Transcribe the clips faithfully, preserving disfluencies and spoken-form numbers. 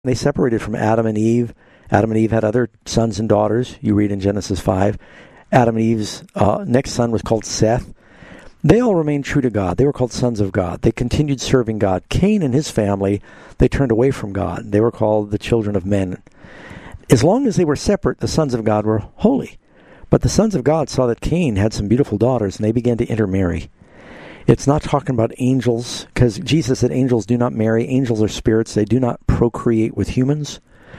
They separated from Adam and Eve. Adam and Eve had other sons and daughters. You read in Genesis five. Adam and Eve's uh, next son was called Seth. They all remained true to God. They were called sons of God. They continued serving God. Cain and his family, they turned away from God. They were called the children of men. As long as they were separate, the sons of God were holy. But the sons of God saw that Cain had some beautiful daughters, and they began to intermarry. It's not talking about angels, because Jesus said angels do not marry. Angels are spirits. They do not procreate with humans.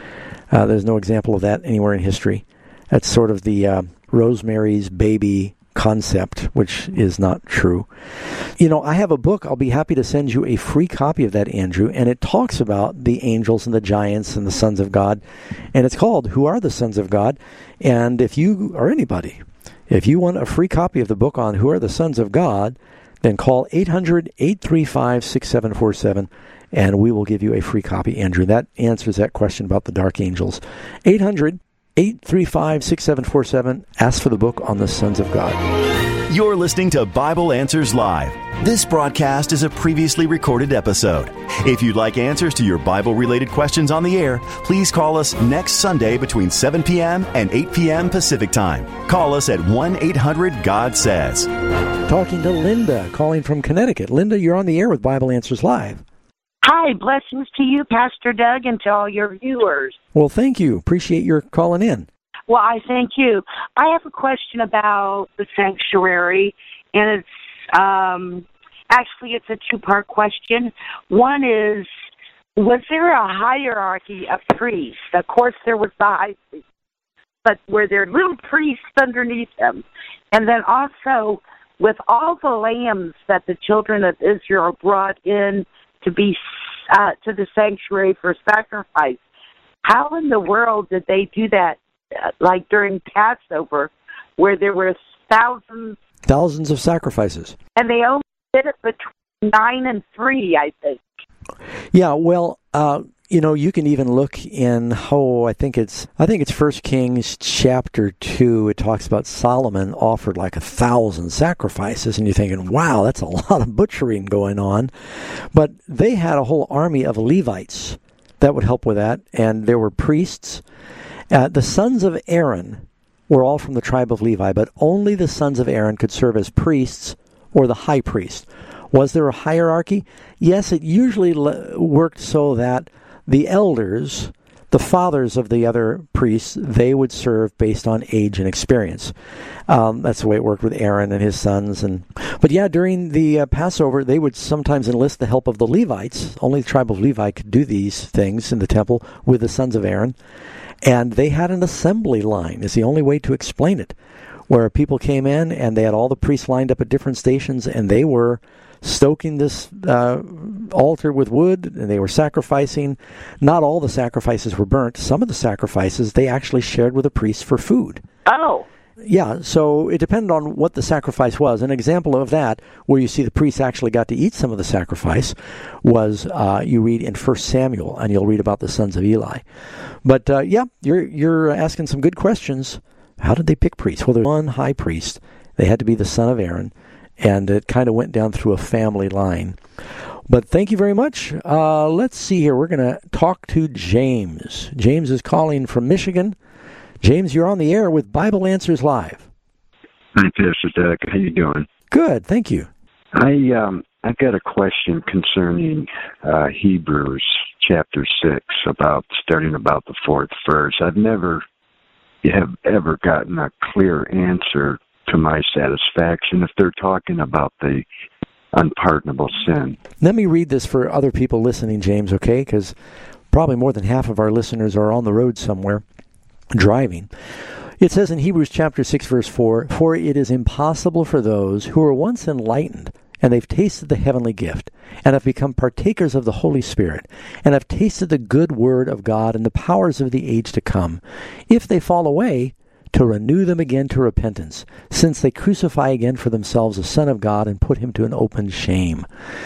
Uh, there's no example of that anywhere in history. That's sort of the uh, Rosemary's Baby concept, which is not true. You know, I have a book. I'll be happy to send you a free copy of that, Andrew, and it talks about the angels and the giants and the sons of God, and it's called Who Are the Sons of God? And if you or anybody, if you want a free copy of the book on Who Are the Sons of God, then call eight hundred, eight three five, six seven four seven, and we will give you a free copy, Andrew. That answers that question about the dark angels. eight hundred, eight three five, six seven four seven. Ask for the book on the Sons of God. You're listening to Bible Answers Live. This broadcast is a previously recorded episode. If you'd like answers to your Bible-related questions on the air, please call us next Sunday between seven p.m. and eight p.m. Pacific Time. Call us at one eight hundred God says. Talking to Linda, calling from Connecticut. Linda, you're on the air with Bible Answers Live. Hi, blessings to you, Pastor Doug, and to all your viewers. Well, thank you. Appreciate your calling in. Well, I thank you. I have a question about the sanctuary, and it's um, actually it's a two-part question. One is, was there a hierarchy of priests? Of course, there was the high priest, but were there little priests underneath them? And then also, with all the lambs that the children of Israel brought in to be uh, to the sanctuary for sacrifice, how in the world did they do that, uh, like during Passover, where there were thousands... Thousands of sacrifices. And they only did it between nine and three, I think. Yeah, well, uh, you know, you can even look in, oh, I think it's, I think it's First Kings chapter two. It talks about Solomon offered like a thousand sacrifices, and you're thinking, wow, that's a lot of butchering going on. But they had a whole army of Levites that would help with that, and there were priests. Uh, the sons of Aaron were all from the tribe of Levi, but only the sons of Aaron could serve as priests or the high priest. Was there a hierarchy? Yes, it usually le- worked so that the elders, the fathers of the other priests, they would serve based on age and experience. Um, that's the way it worked with Aaron and his sons. And But yeah, during the uh, Passover, they would sometimes enlist the help of the Levites. Only the tribe of Levi could do these things in the temple with the sons of Aaron. And they had an assembly line, is the only way to explain it, where people came in and they had all the priests lined up at different stations, and they were stoking this uh, altar with wood, and they were sacrificing. Not all the sacrifices were burnt. Some of the sacrifices they actually shared with the priests for food. Oh. Yeah, so it depended on what the sacrifice was. An example of that, where you see the priests actually got to eat some of the sacrifice, was uh, you read in First Samuel, and you'll read about the sons of Eli. But uh, yeah, you're you're asking some good questions. How did they pick priests? Well, there's one high priest. They had to be the son of Aaron, and it kind of went down through a family line. But thank you very much. Uh, let's see here. We're going to talk to James. James is calling from Michigan. James, you're on the air with Bible Answers Live. Hi, Pastor Doug. How you doing? Good, thank you. I um I've got a question concerning uh, Hebrews chapter six, about starting about the fourth verse. I've never have ever gotten a clear answer to my satisfaction if they're talking about the unpardonable sin. Let me read this for other people listening, James, okay? Because probably more than half of our listeners are on the road somewhere, driving. It says in Hebrews chapter six, verse four, "For it is impossible for those who were once enlightened, and they've tasted the heavenly gift, and have become partakers of the Holy Spirit, and have tasted the good word of God and the powers of the age to come, if they fall away, to renew them again to repentance, since they crucify again for themselves the Son of God and put him to an open shame."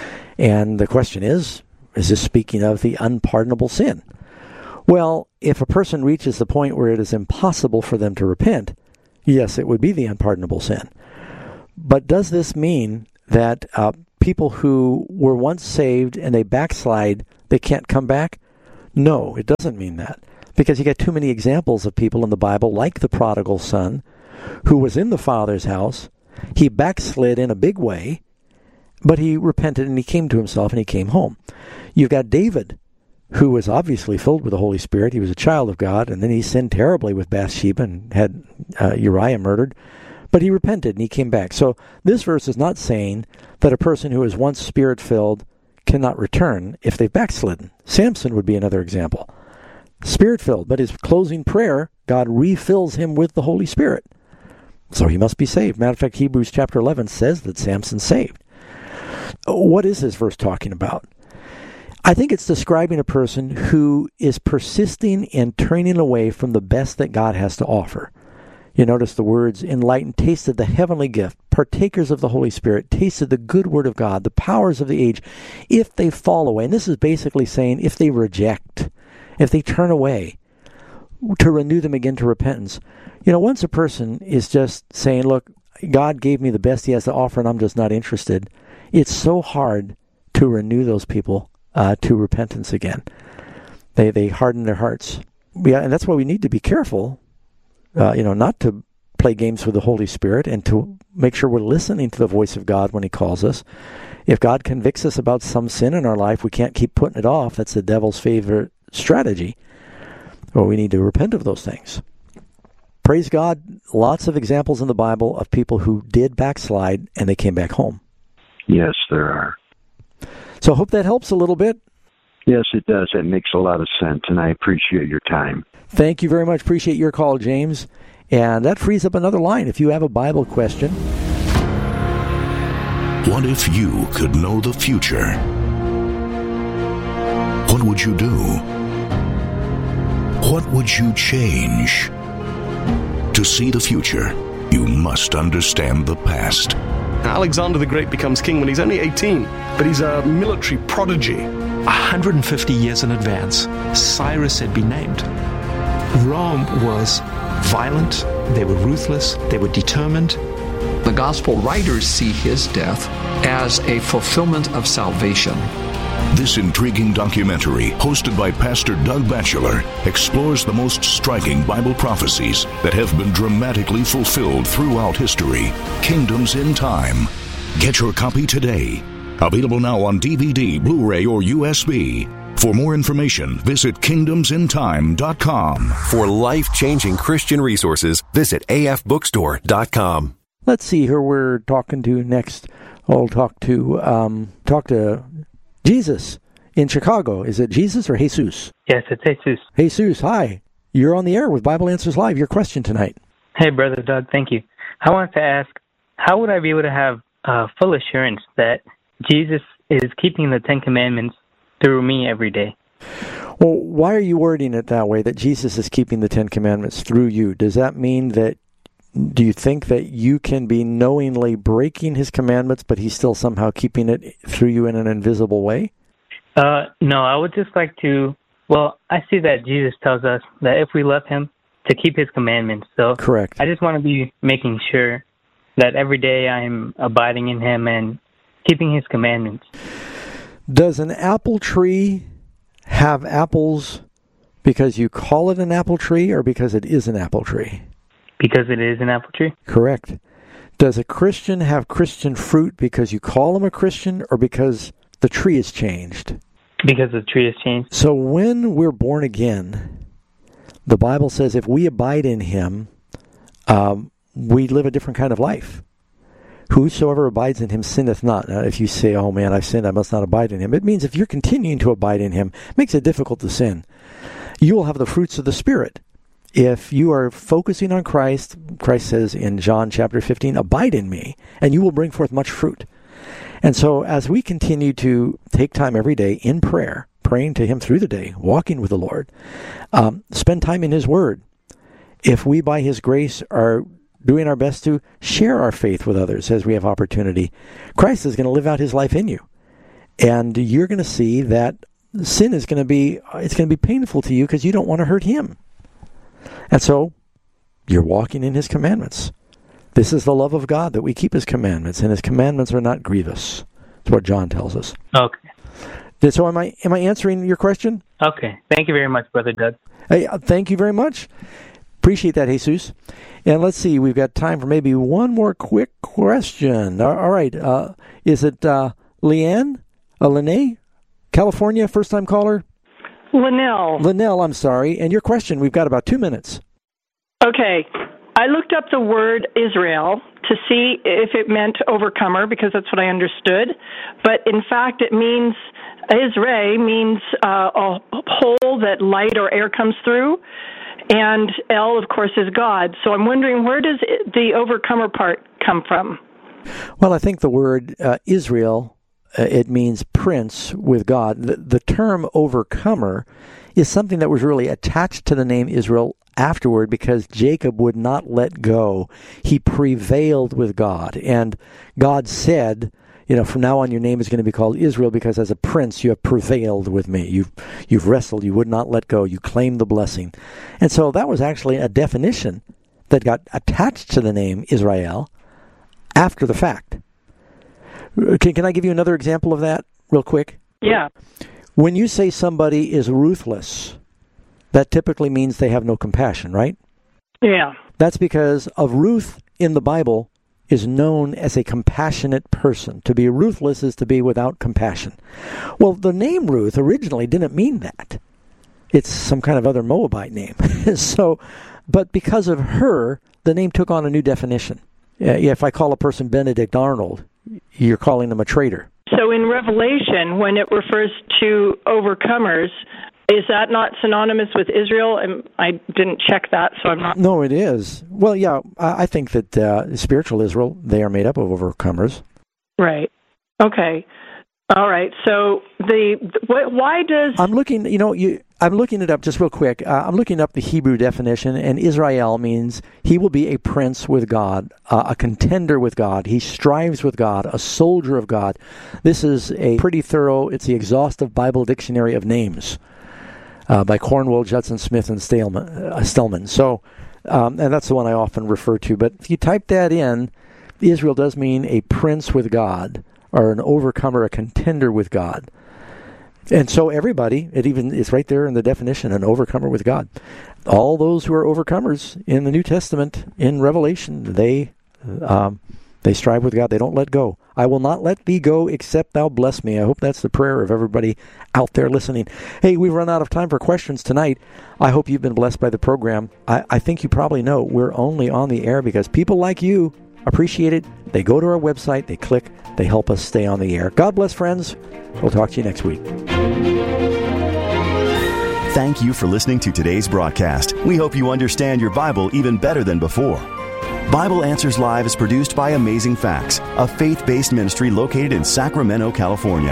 And the question is, is this speaking of the unpardonable sin? Well, if a person reaches the point where it is impossible for them to repent, yes, it would be the unpardonable sin. But does this mean that uh, people who were once saved and they backslide, they can't come back? No, it doesn't mean that. Because you get too many examples of people in the Bible, like the prodigal son, who was in the father's house. He backslid in a big way, but he repented and he came to himself and he came home. You've got David, who was obviously filled with the Holy Spirit. He was a child of God, and then he sinned terribly with Bathsheba and had uh, Uriah murdered. But he repented and he came back. So this verse is not saying that a person who is once Spirit-filled cannot return if they've backslidden. Samson would be another example. Spirit-filled, but his closing prayer, God refills him with the Holy Spirit. So he must be saved. Matter of fact, Hebrews chapter eleven says that Samson's saved. What is this verse talking about? I think it's describing a person who is persisting in turning away from the best that God has to offer. You notice the words, enlightened, tasted the heavenly gift, partakers of the Holy Spirit, tasted the good word of God, the powers of the age, if they fall away. And this is basically saying if they reject, if they turn away, to renew them again to repentance. You know, once a person is just saying, look, God gave me the best he has to offer and I'm just not interested, it's so hard to renew those people uh, to repentance again. They they harden their hearts. Yeah, and that's why we need to be careful, uh, you know, not to play games with the Holy Spirit and to make sure we're listening to the voice of God when he calls us. If God convicts us about some sin in our life, we can't keep putting it off. That's the devil's favorite strategy. Well, we need to repent of those things. Praise God, lots of examples in the Bible of people who did backslide and they came back home. Yes, there are. So I hope that helps a little bit. Yes, it does. That makes a lot of sense, and I appreciate your time. Thank you very much. Appreciate your call, James. And that frees up another line if you have a Bible question. What if you could know the future? What would you do? What would you change? To see the future, you must understand the past. Alexander the Great becomes king when he's only eighteen, but he's a military prodigy. one hundred fifty years in advance, Cyrus had been named. Rome was violent, they were ruthless, they were determined. The gospel writers see his death as a fulfillment of salvation. This intriguing documentary, hosted by Pastor Doug Batchelor, explores the most striking Bible prophecies that have been dramatically fulfilled throughout history. Kingdoms in Time. Get your copy today. Available now on D V D, Blu-ray, or U S B. For more information, visit kingdoms in time dot com. For life-changing Christian resources, visit A F bookstore dot com. Let's see who we're talking to next. I'll talk to um, talk to Jesus in Chicago. Is it Jesus or Jesus? Yes, it's Jesus. Jesus, hi. You're on the air with Bible Answers Live. Your question tonight. Hey, Brother Doug, thank you. I wanted to ask, how would I be able to have uh, full assurance that Jesus is keeping the Ten Commandments through me every day? Well, why are you wording it that way, that Jesus is keeping the Ten Commandments through you? Does that mean that, do you think that you can be knowingly breaking his commandments, but he's still somehow keeping it through you in an invisible way? Uh, no, I would just like to, well, I see that Jesus tells us that if we love him, to keep his commandments. So correct. I just want to be making sure that every day I'm abiding in him and keeping his commandments. Does an apple tree have apples because you call it an apple tree or because it is an apple tree? Because it is an apple tree? Correct. Does a Christian have Christian fruit because you call him a Christian or because the tree is changed? Because the tree is changed. So when we're born again, the Bible says if we abide in him, um, we live a different kind of life. Whosoever abides in him sinneth not. Now, if you say, oh man, I've sinned, I must not abide in him. It means if you're continuing to abide in him, it makes it difficult to sin. You will have the fruits of the Spirit. If you are focusing on Christ, Christ says in John chapter fifteen, abide in me, and you will bring forth much fruit. And so as we continue to take time every day in prayer, praying to him through the day, walking with the Lord, um, spend time in his word. If we, by his grace, are doing our best to share our faith with others as we have opportunity, Christ is going to live out his life in you. And you're going to see that sin is going to be, it's going to be painful to you because you don't want to hurt him. And so you're walking in his commandments. This is the love of God, that we keep his commandments, and his commandments are not grievous. That's what John tells us. Okay. So am I am I answering your question? Okay. Thank you very much, Brother Doug. Hey, thank you very much. Appreciate that, Jesus. And let's see, we've got time for maybe one more quick question. All right. Uh, is it uh, Leanne? Uh, Lene? California, first-time caller? Linnell. Linnell, I'm sorry. And your question, we've got about two minutes. Okay. I looked up the word Israel to see if it meant overcomer, because that's what I understood. But in fact, it means, Israel means uh, a hole that light or air comes through. And El, of course, is God. So I'm wondering, where does it, the overcomer part come from? Well, I think the word uh, Israel, uh, it means prince with God. The, the term overcomer is something that was really attached to the name Israel afterward because Jacob would not let go. He prevailed with God. And God said, you know, from now on your name is going to be called Israel because as a prince you have prevailed with me. You've, you've wrestled. You would not let go. You claimed the blessing. And so that was actually a definition that got attached to the name Israel after the fact. Can, can I give you another example of that real quick? Yeah. When you say somebody is ruthless, that typically means they have no compassion, right? Yeah. That's because of Ruth in the Bible is known as a compassionate person. To be ruthless is to be without compassion. Well, the name Ruth originally didn't mean that. It's some kind of other Moabite name. so, but because of her, the name took on a new definition. If I call a person Benedict Arnold, you're calling them a traitor. So in Revelation, when it refers to overcomers, is that not synonymous with Israel? And I didn't check that, so I'm not... No, it is. Well, yeah, I think that uh, spiritual Israel, they are made up of overcomers. Right. Okay. All right. So the why does... I'm looking, you know, you, I'm looking it up just real quick. Uh, I'm looking up the Hebrew definition, and Israel means he will be a prince with God, uh, a contender with God. He strives with God, a soldier of God. This is a pretty thorough, it's the exhaustive Bible dictionary of names. Uh, by Cornwell, Judson Smith, and Stallman. Uh, Stillman. So, um, and that's the one I often refer to. But if you type that in, Israel does mean a prince with God, or an overcomer, a contender with God. And so everybody, it even is right there in the definition, an overcomer with God. All those who are overcomers in the New Testament, in Revelation, they um, they strive with God. They don't let go. I will not let thee go except thou bless me. I hope that's the prayer of everybody out there listening. Hey, we've run out of time for questions tonight. I hope you've been blessed by the program. I, I think you probably know we're only on the air because people like you appreciate it. They go to our website, they click, they help us stay on the air. God bless, friends. We'll talk to you next week. Thank you for listening to today's broadcast. We hope you understand your Bible even better than before. Bible Answers Live is produced by Amazing Facts, a faith-based ministry located in Sacramento, California.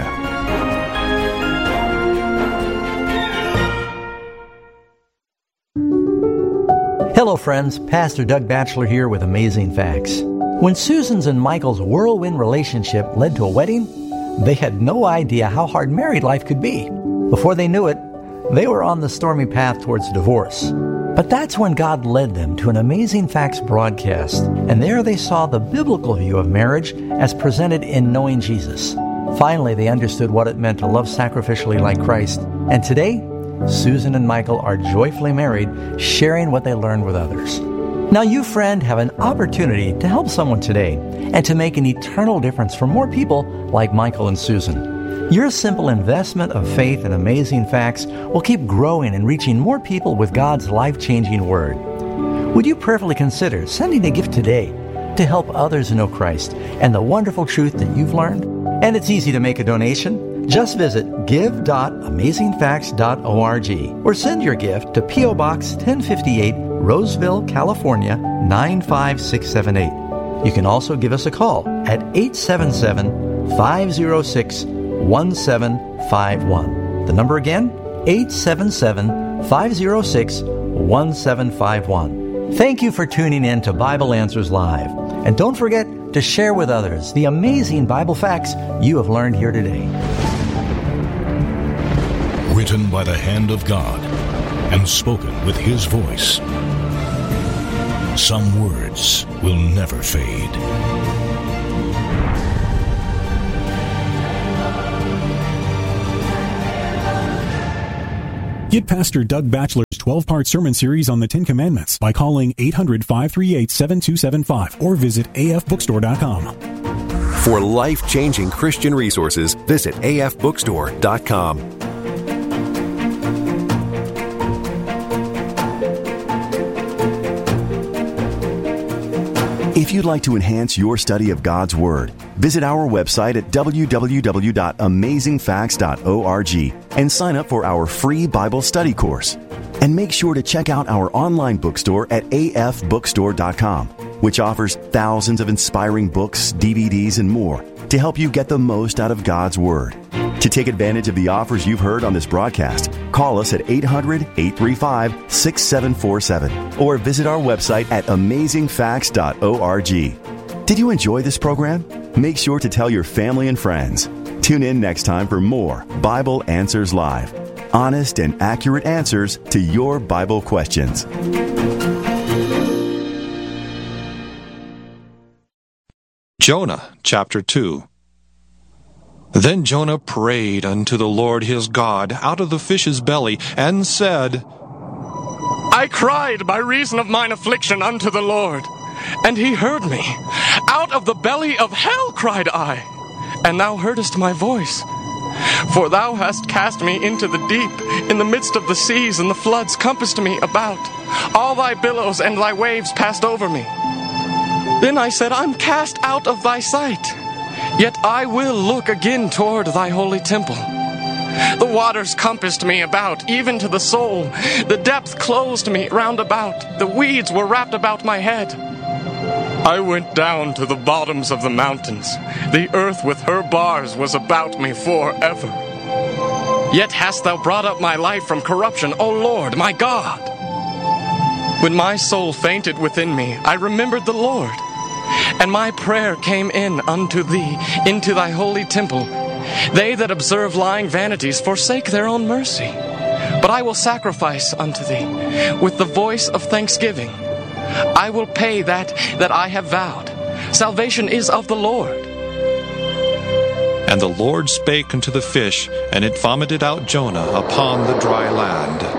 Hello, friends. Pastor Doug Batchelor here with Amazing Facts. When Susan's and Michael's whirlwind relationship led to a wedding, they had no idea how hard married life could be. Before they knew it, they were on the stormy path towards divorce. But that's when God led them to an Amazing Facts broadcast, and there they saw the biblical view of marriage as presented in Knowing Jesus. Finally, they understood what it meant to love sacrificially like Christ, and today, Susan and Michael are joyfully married, sharing what they learned with others. Now you, friend, have an opportunity to help someone today and to make an eternal difference for more people like Michael and Susan. Your simple investment of faith in Amazing Facts will keep growing and reaching more people with God's life-changing Word. Would you prayerfully consider sending a gift today to help others know Christ and the wonderful truth that you've learned? And it's easy to make a donation. Just visit give dot amazing facts dot org or send your gift to P O Box ten fifty-eight, Roseville, California, nine five six seven eight. You can also give us a call at eight seven seven, five zero six, one seven five one. The number again, eight seven seven, five zero six, one seven five one. Thank you for tuning in to Bible Answers Live. And don't forget to share with others the amazing Bible facts you have learned here today. Written by the hand of God and spoken with His voice. Some words will never fade. Get Pastor Doug Batchelor's twelve-part sermon series on the Ten Commandments by calling eight hundred, five three eight, seven two seven five or visit a f bookstore dot com. For life-changing Christian resources, visit a f bookstore dot com. If you'd like to enhance your study of God's Word, visit our website at w w w dot amazing facts dot org and sign up for our free Bible study course. And make sure to check out our online bookstore at a f bookstore dot com, which offers thousands of inspiring books, D V Ds, and more to help you get the most out of God's Word. To take advantage of the offers you've heard on this broadcast, call us at eight hundred, eight three five, six seven four seven or visit our website at amazing facts dot org. Did you enjoy this program? Make sure to tell your family and friends. Tune in next time for more Bible Answers Live. Honest and accurate answers to your Bible questions. Jonah, chapter two. Then Jonah prayed unto the Lord his God out of the fish's belly, and said, I cried by reason of mine affliction unto the Lord, and he heard me. Out of the belly of hell cried I, and thou heardest my voice. For thou hast cast me into the deep, in the midst of the seas, and the floods compassed me about. All thy billows and thy waves passed over me. Then I said, I'm cast out of thy sight. Yet I will look again toward thy holy temple. The waters compassed me about, even to the soul. The depth closed me round about. The weeds were wrapped about my head. I went down to the bottoms of the mountains. The earth with her bars was about me forever. Yet hast thou brought up my life from corruption, O Lord, my God. When my soul fainted within me, I remembered the Lord. And my prayer came in unto thee, into thy holy temple. They that observe lying vanities forsake their own mercy. But I will sacrifice unto thee with the voice of thanksgiving. I will pay that that I have vowed. Salvation is of the Lord. And the Lord spake unto the fish, and it vomited out Jonah upon the dry land.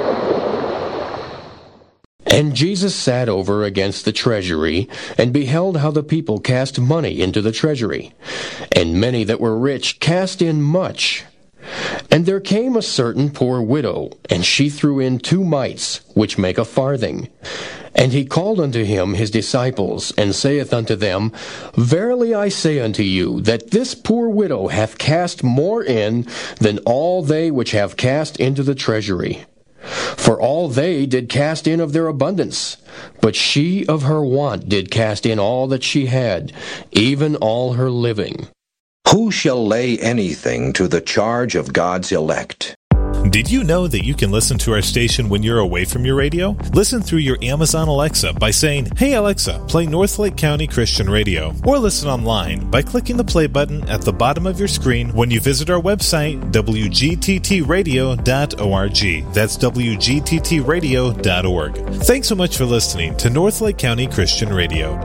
And Jesus sat over against the treasury, and beheld how the people cast money into the treasury. And many that were rich cast in much. And there came a certain poor widow, and she threw in two mites, which make a farthing. And he called unto him his disciples, and saith unto them, Verily I say unto you, that this poor widow hath cast more in than all they which have cast into the treasury. For all they did cast in of their abundance, but she of her want did cast in all that she had, even all her living. Who shall lay anything to the charge of God's elect? Did you know that you can listen to our station when you're away from your radio? Listen through your Amazon Alexa by saying, Hey Alexa, play Northlake County Christian Radio. Or listen online by clicking the play button at the bottom of your screen when you visit our website, w g t t radio dot org. That's w g t t radio dot org. Thanks so much for listening to Northlake County Christian Radio.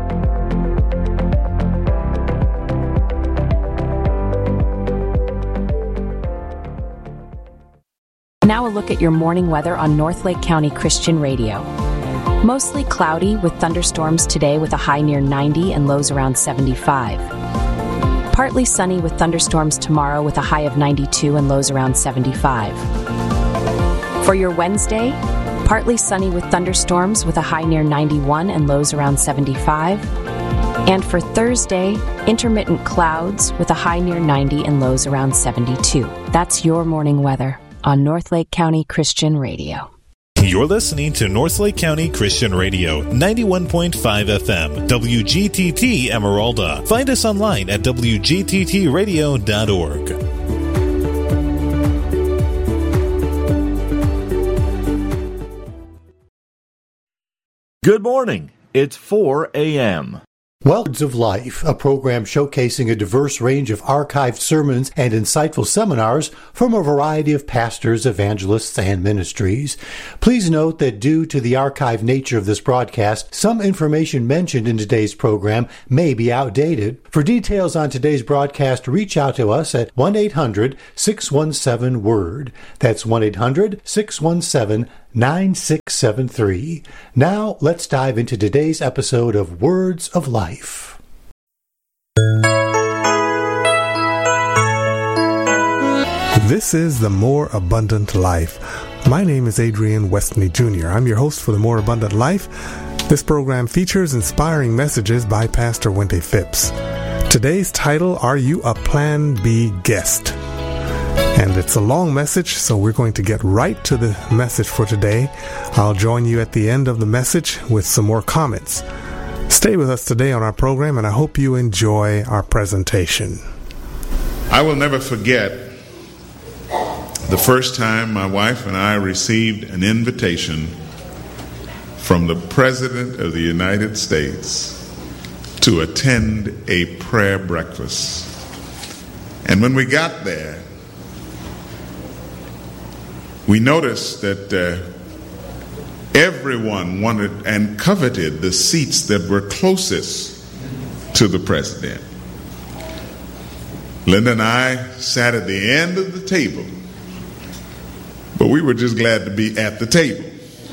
Now a look at your morning weather on Northlake County Christian Radio. Mostly cloudy with thunderstorms today with a high near ninety and lows around seventy-five. Partly sunny with thunderstorms tomorrow with a high of ninety-two and lows around seventy-five. For your Wednesday, partly sunny with thunderstorms with a high near ninety-one and lows around seventy-five. And for Thursday, intermittent clouds with a high near ninety and lows around seventy-two. That's your morning weather on Northlake County Christian Radio. You're listening to Northlake County Christian Radio, ninety-one point five F M, W G T T Emeralda. Find us online at w g t t radio dot org. Good morning. It's four a.m. Words of Life, a program showcasing a diverse range of archived sermons and insightful seminars from a variety of pastors, evangelists, and ministries. Please note that due to the archived nature of this broadcast, some information mentioned in today's program may be outdated. For details on today's broadcast, reach out to us at one eight hundred six one seven word. That's one eight hundred six one seven nine six seven three. Now, let's dive into today's episode of Words of Life. This is The More Abundant Life. My name is Adrian Westney Junior I'm your host for The More Abundant Life. This program features inspiring messages by Pastor Wente Phipps. Today's title, Are You a Plan B Guest? And it's a long message, so we're going to get right to the message for today. I'll join you at the end of the message with some more comments. Stay with us today on our program, and I hope you enjoy our presentation. I will never forget the first time my wife and I received an invitation from the President of the United States to attend a prayer breakfast. And when we got there, we noticed that uh, everyone wanted and coveted the seats that were closest to the president. Linda and I sat at the end of the table, but we were just glad to be at the table.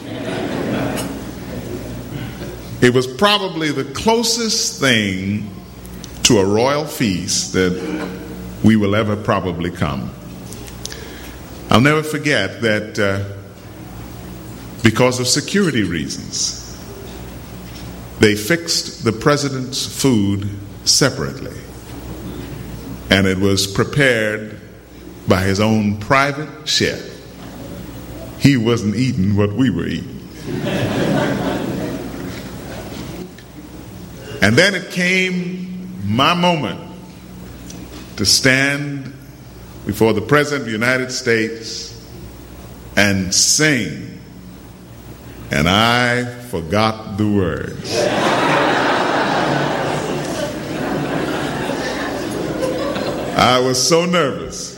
It was probably the closest thing to a royal feast that we will ever probably come. I'll never forget that uh, because of security reasons, they fixed the president's food separately, and it was prepared by his own private chef. He wasn't eating what we were eating. And then it came my moment to stand before the President of the United States and sing, and I forgot the words. I was so nervous.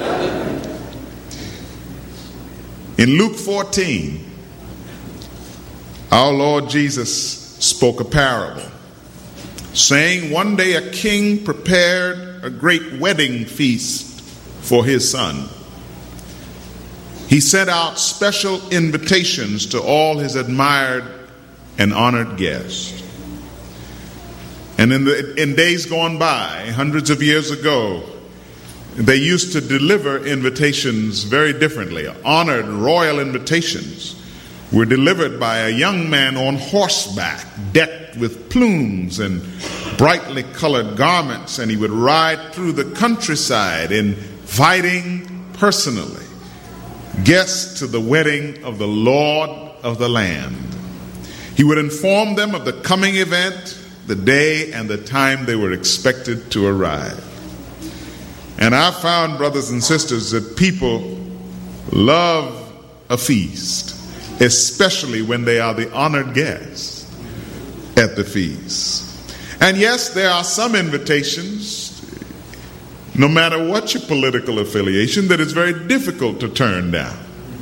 In Luke fourteen, our Lord Jesus spoke a parable, saying, one day a king prepared a great wedding feast for his son. He sent out special invitations to all his admired and honored guests. And in, the, in days gone by, hundreds of years ago, they used to deliver invitations very differently. Honored royal invitations were delivered by a young man on horseback, decked with plumes and brightly colored garments, and he would ride through the countryside inviting personally guests to the wedding of the Lord of the land. He would inform them of the coming event, the day and the time they were expected to arrive. And I found, brothers and sisters, that people love a feast, especially when they are the honored guests at the feast. And yes, there are some invitations, no matter what your political affiliation, that is very difficult to turn down.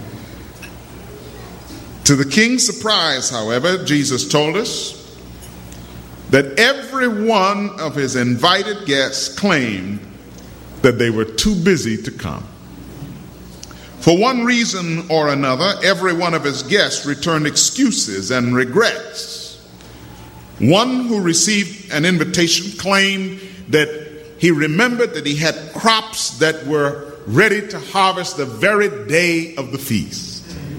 To the king's surprise, however, Jesus told us that every one of his invited guests claimed that they were too busy to come. For one reason or another, every one of his guests returned excuses and regrets. One who received an invitation claimed that he remembered that he had crops that were ready to harvest the very day of the feast.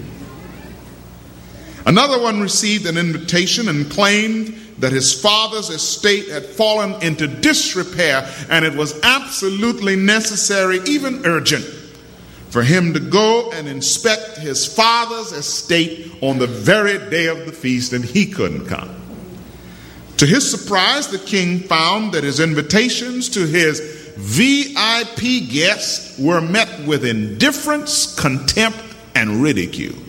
Another one received an invitation and claimed that his father's estate had fallen into disrepair, and it was absolutely necessary, even urgent, for him to go and inspect his father's estate on the very day of the feast, and he couldn't come. To his surprise, the king found that his invitations to his V I P guests were met with indifference, contempt, and ridicule.